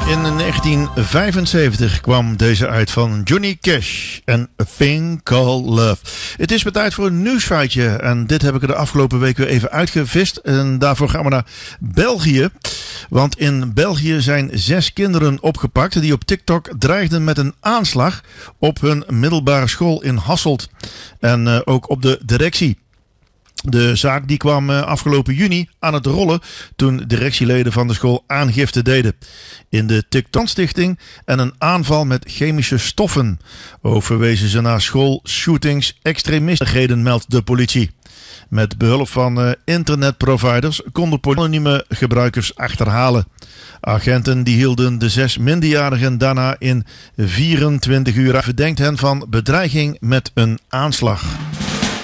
In 1975 kwam deze uit van Johnny Cash en A Thing Called Love. Het is weer tijd voor een nieuwsfeitje en dit heb ik er de afgelopen week weer even uitgevist. En daarvoor gaan we naar België. Want in België zijn 6 kinderen opgepakt die op TikTok dreigden met een aanslag op hun middelbare school in Hasselt. En ook op de directie. De zaak die kwam afgelopen juni aan het rollen toen directieleden van de school aangifte deden. In de TikTok-stichting en een aanval met chemische stoffen overwezen ze naar schoolshootings extremistigheden, meldt de politie. Met behulp van internetproviders konden anonieme gebruikers achterhalen. Agenten die hielden de 6 minderjarigen daarna in 24 uur. Verdenkt hen van bedreiging met een aanslag.